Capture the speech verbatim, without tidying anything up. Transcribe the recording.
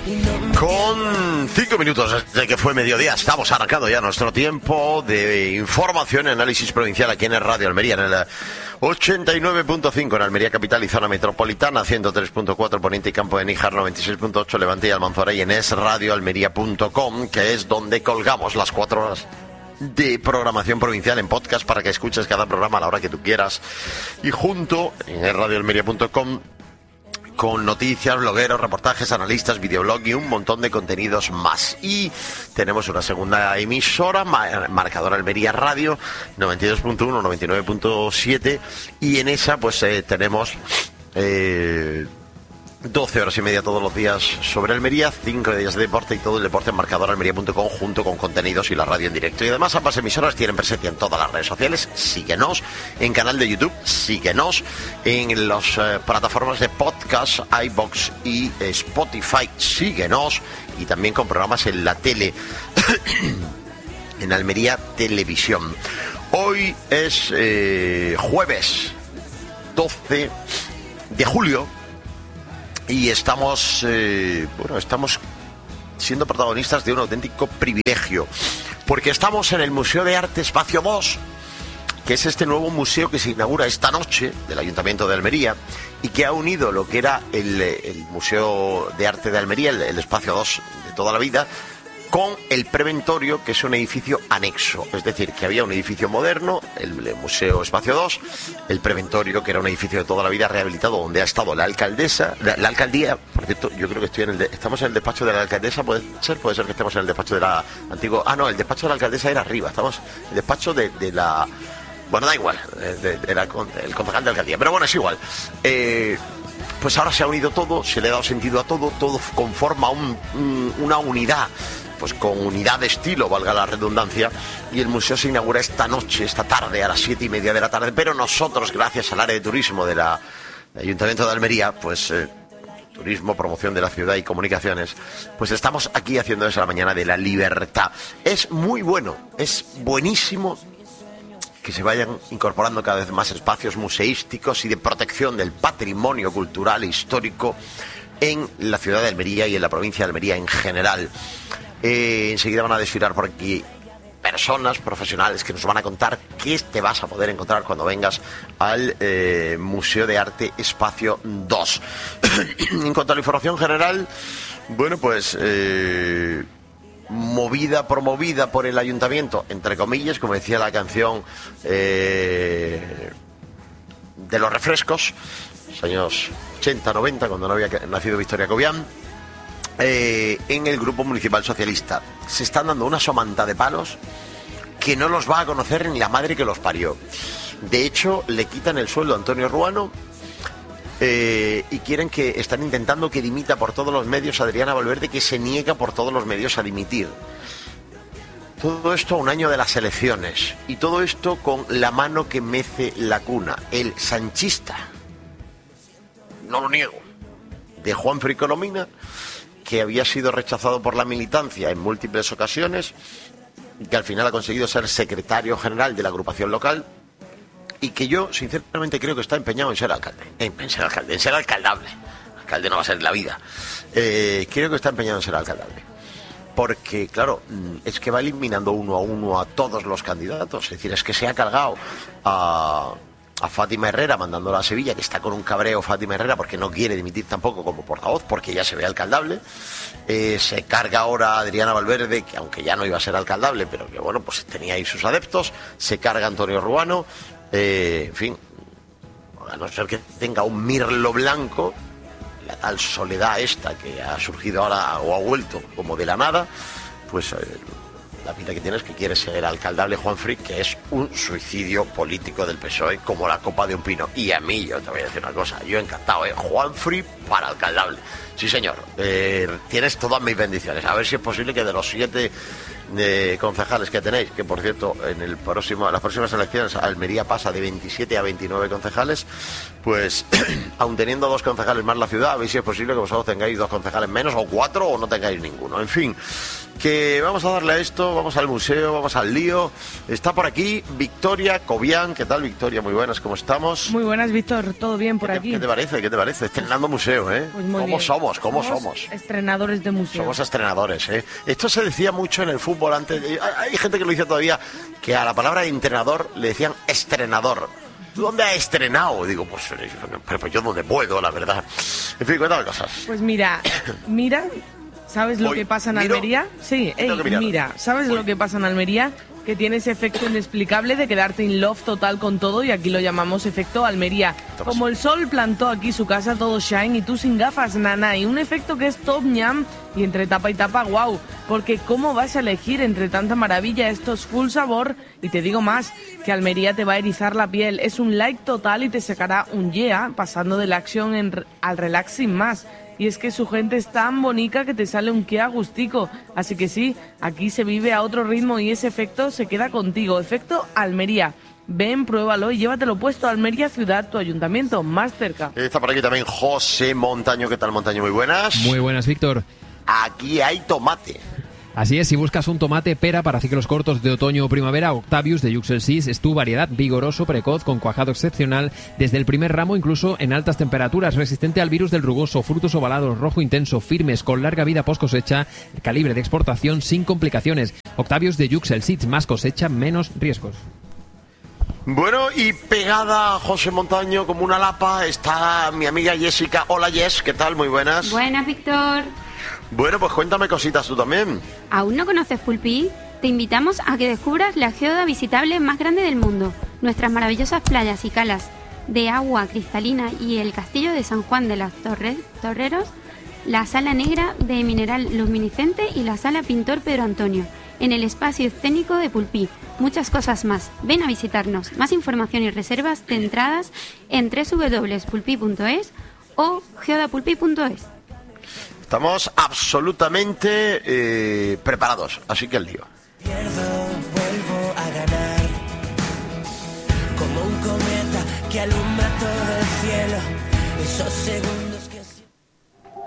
Con cinco minutos desde que fue mediodía, estamos arrancando ya nuestro tiempo de información y análisis provincial aquí en el Radio Almería, en el ochenta y nueve punto cinco en Almería capital y zona metropolitana, ciento tres punto cuatro Poniente y Campo de Níjar, noventa y seis punto ocho Levante y Almanzora, y en es radio almería punto com, que es donde colgamos las cuatro horas de programación provincial en podcast para que escuches cada programa a la hora que tú quieras, y junto en es radio almería punto com con noticias, blogueros, reportajes, analistas, videoblog y un montón de contenidos más. Y tenemos una segunda emisora, Marcador Almería Radio, noventa y dos punto uno, noventa y nueve punto siete, y en esa pues eh, tenemos eh, doce horas y media todos los días sobre Almería, cinco días de deporte y todo el deporte en marcador almería punto com, junto con contenidos y la radio en directo. Y además ambas emisoras tienen presencia en todas las redes sociales. Síguenos en canal de YouTube, síguenos en las eh, plataformas de podcast, iVoox y eh, Spotify, síguenos, y también con programas en la tele en Almería Televisión. Hoy es eh, jueves doce de julio y estamos, eh, bueno, estamos siendo protagonistas de un auténtico privilegio, porque estamos en el Museo de Arte Espacio dos, que es este nuevo museo que se inaugura esta noche del Ayuntamiento de Almería y que ha unido lo que era el, el Museo de Arte de Almería, el, el Espacio dos de toda la vida, con el Preventorio, que es un edificio anexo. Es decir, que había un edificio moderno, el, el Museo Espacio dos, el Preventorio, que era un edificio de toda la vida rehabilitado, donde ha estado la alcaldesa, la, la alcaldía. Por cierto, yo creo que estoy en el de, estamos en el despacho de la alcaldesa, puede ser, puede ser que estemos en el despacho de la antigua. Ah, no, el despacho de la alcaldesa era arriba, estamos en el despacho de, de la. Bueno, da igual, de, de la, el concejal de alcaldía, pero bueno, es igual. Eh, pues ahora se ha unido todo, se le ha dado sentido a todo, todo conforma un, un, una unidad, pues con unidad de estilo, valga la redundancia, y el museo se inaugura esta noche, esta tarde, a las siete y media de la tarde, pero nosotros, gracias al área de turismo del Ayuntamiento de Almería, pues eh, turismo, promoción de la ciudad y comunicaciones, pues estamos aquí haciendo eso la mañana de la libertad. Es muy bueno, es buenísimo que se vayan incorporando cada vez más espacios museísticos y de protección del patrimonio cultural e histórico en la ciudad de Almería y en la provincia de Almería en general. Eh, enseguida van a desfilar por aquí personas profesionales que nos van a contar qué te vas a poder encontrar cuando vengas al eh, Museo de Arte Espacio dos. En cuanto a la información general, bueno, pues eh, movida promovida por el ayuntamiento, entre comillas, como decía la canción eh, de los refrescos, los años ochenta, noventa, cuando no había nacido Victoria Cobian. Eh, en el Grupo Municipal Socialista se están dando una somanta de palos que no los va a conocer ni la madre que los parió. De hecho, le quitan el sueldo a Antonio Ruano eh, y quieren que están intentando que dimita por todos los medios a Adriana Valverde, que se niega por todos los medios a dimitir. Todo esto a un año de las elecciones, y todo esto con la mano que mece la cuna, el sanchista, no lo niego, de Juanfri Colomina, que había sido rechazado por la militancia en múltiples ocasiones y que al final ha conseguido ser secretario general de la agrupación local, y que yo sinceramente creo que está empeñado en ser alcalde, en ser alcalde, en ser alcaldable. Alcalde no va a ser en la vida. Eh, creo que está empeñado en ser alcaldable, porque claro, es que va eliminando uno a uno a todos los candidatos. Es decir, es que se ha cargado a a Fátima Herrera, mandándola a Sevilla, que está con un cabreo Fátima Herrera porque no quiere dimitir tampoco como portavoz, porque ya se ve alcaldable. Eh, se carga ahora a Adriana Valverde, que aunque ya no iba a ser alcaldable, pero que bueno, pues tenía ahí sus adeptos. Se carga a Antonio Ruano. Eh, en fin, a no ser que tenga un mirlo blanco, la tal soledad esta que ha surgido ahora o ha vuelto como de la nada, pues eh, la pinta que tiene es que quiere ser alcaldable Juanfri, que es un suicidio político del P S O E como la copa de un pino. Y a mí, yo te voy a decir una cosa, yo encantado, ¿eh? Juanfri para alcaldable. Sí, señor, eh, tienes todas mis bendiciones. A ver si es posible que de los siete eh, concejales que tenéis, que por cierto, en el próximo, las próximas elecciones Almería pasa de veintisiete a veintinueve concejales, pues aun teniendo dos concejales más la ciudad, a ver si es posible que vosotros tengáis dos concejales menos, o cuatro, o no tengáis ninguno. En fin, que vamos a darle a esto, museo, vamos al museo, vamos al lío. Está por aquí Victoria Cobian. ¿Qué tal, Victoria? Muy buenas, ¿cómo estamos? Muy buenas, Víctor. ¿Todo bien por ¿Qué te, aquí? ¿Qué te parece? ¿Qué te parece? Estrenando museo, ¿eh? Pues muy ¿Cómo bien. somos? ¿Cómo somos? somos? Estrenadores de museo. Somos estrenadores, ¿eh? Esto se decía mucho en el fútbol antes. Hay gente que lo dice todavía, que a la palabra entrenador le decían estrenador. ¿Tú dónde has estrenado? Digo, pues, pues yo donde puedo, la verdad. En fin, cuéntame cosas. Pues mira, mira, ¿sabes lo Voy, que pasa en miro, Almería? Sí, ey, mira, ¿sabes Voy. lo que pasa en Almería? Que tiene ese efecto inexplicable de quedarte in love total con todo, y aquí lo llamamos efecto Almería. Como el sol plantó aquí su casa todo shine y tú sin gafas, nana, y un efecto que es top ñam y entre tapa y tapa, wow, porque ¿cómo vas a elegir entre tanta maravilla? Esto es full sabor, y te digo más, que Almería te va a erizar la piel, es un like total y te sacará un yeah, pasando de la acción en, al relax sin más. Y es que su gente es tan bonita que te sale un qué agustico. Así que sí, aquí se vive a otro ritmo y ese efecto se queda contigo. Efecto Almería. Ven, pruébalo y llévatelo puesto a Almería Ciudad, tu ayuntamiento más cerca. Está por aquí también José Montaño. ¿Qué tal, Montaño? Muy buenas. Muy buenas, Víctor. Aquí hay tomate. Así es, si buscas un tomate pera para ciclos cortos de otoño o primavera, Octavius de Yuxel-Sis es tu variedad, vigoroso, precoz, con cuajado excepcional, desde el primer ramo incluso en altas temperaturas, resistente al virus del rugoso, frutos ovalados, rojo intenso, firmes, con larga vida post cosecha, calibre de exportación sin complicaciones. Octavius de Yuxel-Sis, más cosecha, menos riesgos. Bueno, y pegada a José Montaño como una lapa está mi amiga Jessica. Hola, Jess, ¿qué tal? Muy buenas. Buenas, Víctor. Bueno, pues cuéntame cositas tú también. ¿Aún no conoces Pulpí? Te invitamos a que descubras la geoda visitable más grande del mundo, nuestras maravillosas playas y calas de agua cristalina y el castillo de San Juan de las Torre, Torreros, la sala negra de mineral luminiscente y la sala pintor Pedro Antonio, en el espacio escénico de Pulpí. Muchas cosas más. Ven a visitarnos. Más información y reservas de entradas en doble u doble u doble u punto pulpí punto es o geodapulpí punto es. Estamos absolutamente eh, preparados, así que el lío. Pierdo, vuelvo a ganar, como un cometa que alumbra todo el cielo, esos segundos.